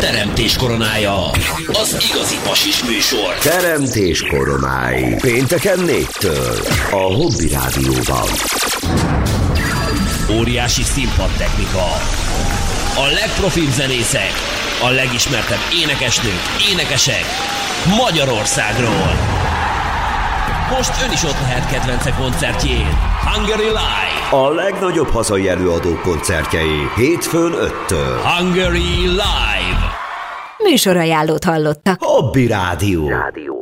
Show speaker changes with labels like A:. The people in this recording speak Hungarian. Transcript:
A: Teremtés koronája. Az igazi pasis műsor.
B: Teremtés koronái. Pénteken 4-től. A Hobby Rádióban.
A: Óriási színpadtechnika. A legprofibb zenészek. A legismertebb énekesnők, énekesek Magyarországról. Most ön is ott lehet kedvence koncertjén. Hungary Live.
B: A legnagyobb hazai előadók koncertjei. Hétfőn 5-től.
A: Hungary Live.
C: Műsorajánlót hallottak.
B: Hobby Rádió.